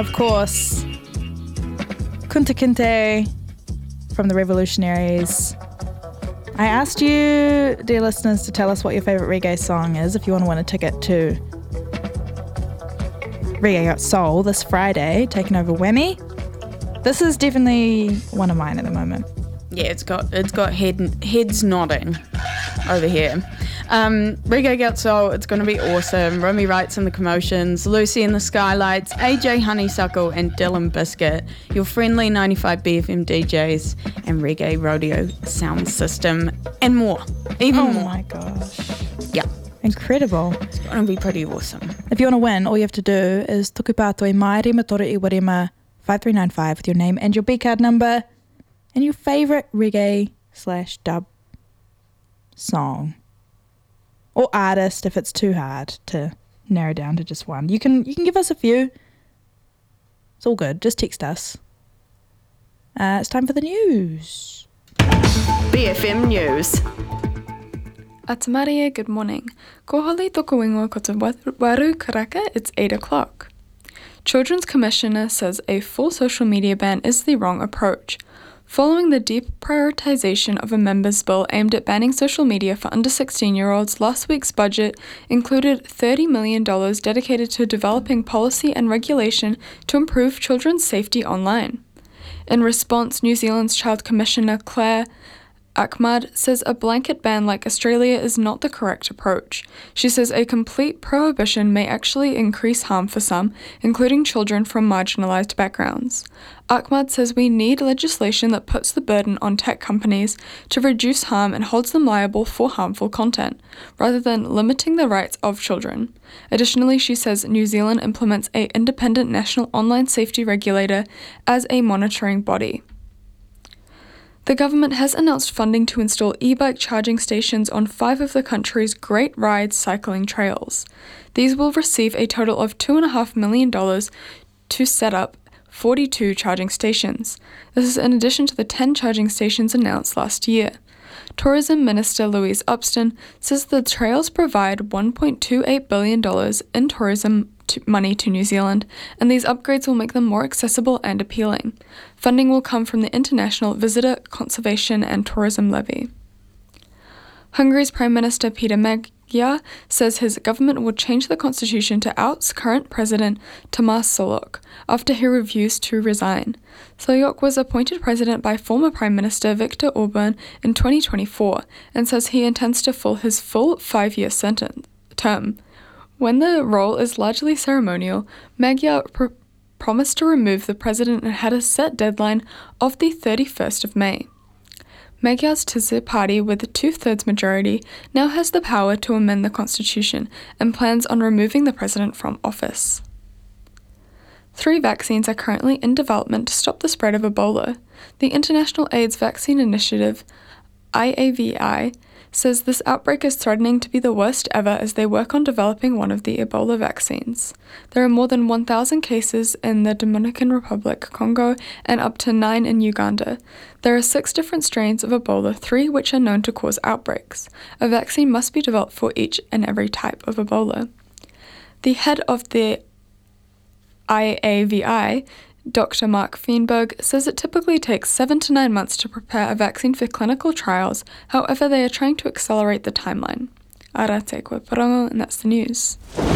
of course, Kunta Kinte from the Revolutionaries. I asked you, dear listeners, to tell us what your favourite reggae song is if you want to win a ticket to Reggae Got Soul this Friday, taking over Whammy. This is definitely one of mine at the moment. Yeah, it's got heads nodding over here. Reggae Got Soul, it's going to be awesome. Romy Wrights and the Commotions, Lucy and the Skylights, AJ Honeysuckle and Dylan Biscuit, your friendly 95 BFM DJs and Reggae Rodeo sound system, and more. Even more. Oh my gosh. Yeah. Incredible. It's going to be pretty awesome. If you want to win, all you have to do is tukupātoi mai rima toro I warima 5395 with your name and your B-card number and your favourite reggae/dub song. Or artist if it's too hard to narrow down to just one. You can give us a few. It's all good. Just text us. It's time for the news. BFM News. Atamarie, good morning. Ko holi toko ingoa ko te waru karaka, it's 8 o'clock. Children's Commissioner says a full social media ban is the wrong approach. Following the deprioritisation of a members' bill aimed at banning social media for under 16-year-olds, last week's budget included $30 million dedicated to developing policy and regulation to improve children's safety online. In response, New Zealand's Child Commissioner Claire Ahmad says a blanket ban like Australia is not the correct approach. She says a complete prohibition may actually increase harm for some, including children from marginalised backgrounds. Ahmad says we need legislation that puts the burden on tech companies to reduce harm and holds them liable for harmful content, rather than limiting the rights of children. Additionally, she says New Zealand implements an independent national online safety regulator as a monitoring body. The government has announced funding to install e-bike charging stations on 5 of the country's Great Rides cycling trails. These will receive a total of $2.5 million to set up 42 charging stations. This is in addition to the 10 charging stations announced last year. Tourism Minister Louise Upston says the trails provide $1.28 billion in tourism money to New Zealand, and these upgrades will make them more accessible and appealing. Funding will come from the International Visitor Conservation and Tourism Levy. Hungary's Prime Minister Peter Magyar says his government will change the constitution to oust current President Tamás Szolok after he refused to resign. Szolok was appointed president by former Prime Minister Viktor Orban in 2024 and says he intends to fill his full 5-year term. When the role is largely ceremonial, Magyar promised to remove the president and had a set deadline of the 31st of May. Magyar's Tisza party, with a 2/3 majority, now has the power to amend the constitution and plans on removing the president from office. 3 vaccines are currently in development to stop the spread of Ebola. The International AIDS Vaccine Initiative, IAVI, says this outbreak is threatening to be the worst ever as they work on developing one of the Ebola vaccines. There are more than 1,000 cases in the Dominican Republic, Congo, and up to 9 in Uganda. There are 6 different strains of Ebola, 3 which are known to cause outbreaks. A vaccine must be developed for each and every type of Ebola. The head of the IAVI, Dr. Mark Feinberg, says it typically takes 7 to 9 months to prepare a vaccine for clinical trials. However, they are trying to accelerate the timeline. Ara te koe parongo, and that's the news.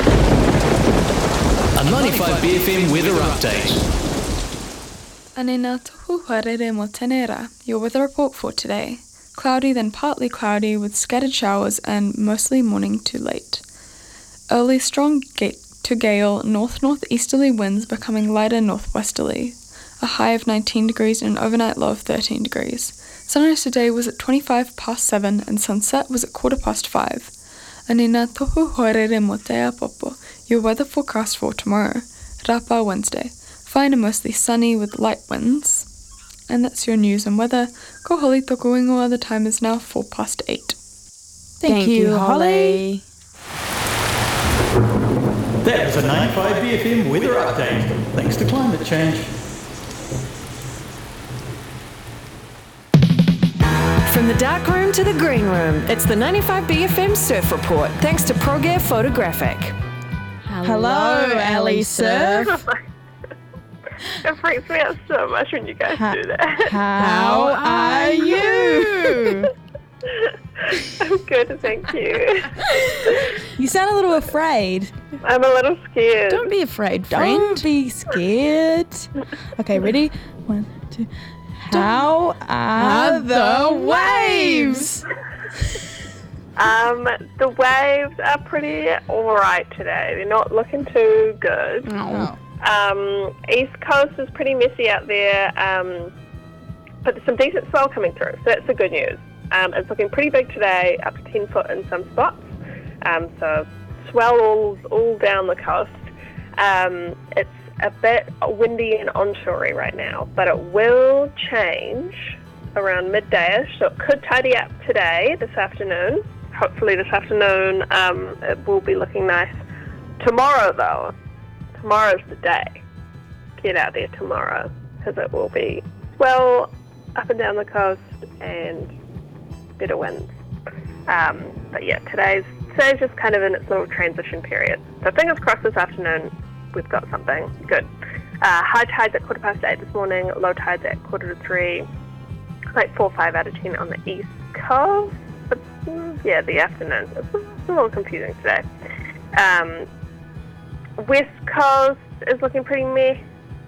A 95 BFM weather update. Anena tohu harere mo tenera, your weather report for today. Cloudy, then partly cloudy with scattered showers and mostly morning to late. Early strong to gale north-northeasterly winds becoming lighter northwesterly. A high of 19 degrees and an overnight low of 13 degrees. Sunrise today was at 7:25 and sunset was at 5:15. Anina tohu horere mo te apopo, your weather forecast for tomorrow. Rapa Wednesday. Fine and mostly sunny with light winds. And that's your news and weather. Ko holi toko ingoa, the time is now 8:04. Thank you, Holly. That was a 95 BFM weather update, thanks to climate change. From the dark room to the green room, it's the 95 BFM Surf Report, thanks to ProGear Photographic. Hello, Ellie Surf. It freaks me out so much when you guys do that. How are you? I'm good, thank you. You sound a little afraid. I'm a little scared. Don't be afraid, friend. Don't be scared. Okay, ready? 1, 2. How are the waves? The waves are pretty alright today. They're not looking too good. Oh. East Coast is pretty messy out there, but there's some decent swell coming through, so that's the good news. It's looking pretty big today, up to 10 foot in some spots. So swell all down the coast. It's a bit windy and onshorey right now, but it will change around midday-ish, so it could tidy up today, this afternoon. Hopefully this afternoon it will be looking nice. Tomorrow, though, tomorrow's the day. Get out there tomorrow, because it will be swell up and down the coast and better winds. But yeah, today's just kind of in its little transition period. So fingers crossed this afternoon we've got something good. High tides at 8:15 this morning, low tides at 2:45, like 4 or 5 out of 10 on the east coast. But yeah, the afternoon, it's a little confusing today. West coast is looking pretty meh.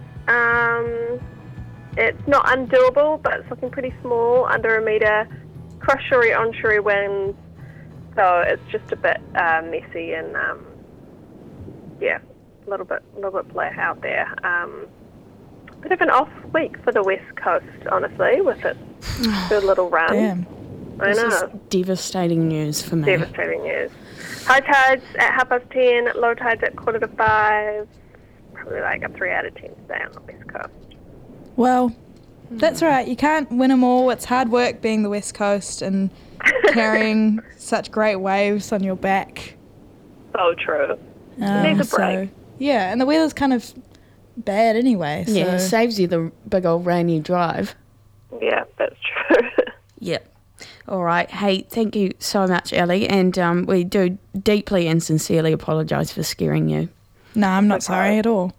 It's not undoable, but it's looking pretty small, under a metre. Cross-shorey, onshorey winds, so it's just a bit messy and yeah, a little bit black out there. Bit of an off week for the West Coast, honestly, with its good little run. Damn. I This know. is devastating news for me. Devastating news. High tides at 10:30, low tides at 4:45. Probably like a 3 out of 10 today on the West Coast. Well, that's right. You can't win them all. It's hard work being the West Coast and carrying such great waves on your back. So true. Needs a break. Yeah, and the weather's kind of bad anyway. So. Yeah, it saves you the big old rainy drive. Yeah, that's true. Yep. All right. Hey, thank you so much, Ellie. And we do deeply and sincerely apologise for scaring you. No, I'm not sorry at all.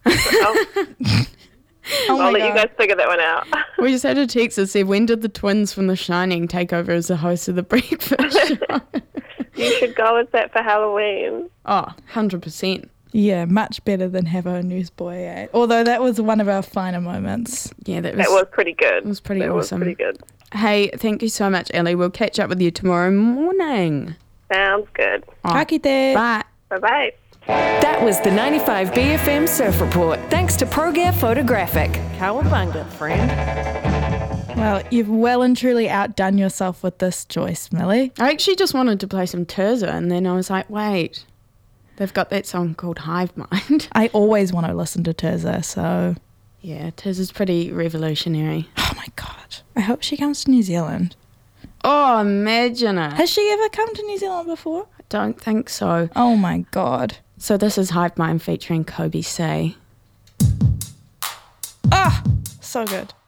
I'll let you guys figure that one out. We just had a text that said, when did the twins from The Shining take over as the host of the breakfast show? You should go with that for Halloween. Oh, 100%. Yeah, much better than have a newsboy. Eh? Although that was one of our finer moments. Yeah, that That was pretty good. It was pretty That awesome. was pretty good. Hey, thank you so much, Ellie. We'll catch up with you tomorrow morning. Sounds good. Oh, Ka kite. bye. Bye-bye. That was the 95 BFM Surf Report, thanks to ProGear Photographic. Cowabunga, friend. Well, you've well and truly outdone yourself with this, Joyce Millie. I actually just wanted to play some Terza, and then I was like, wait, they've got that song called Hive Mind. I always want to listen to Terza, so... Yeah, Terza's pretty revolutionary. Oh my God. I hope she comes to New Zealand. Oh, imagine it. Has she ever come to New Zealand before? I don't think so. Oh my God. So this is Hive Mind featuring Kobe Say. Ah, so good.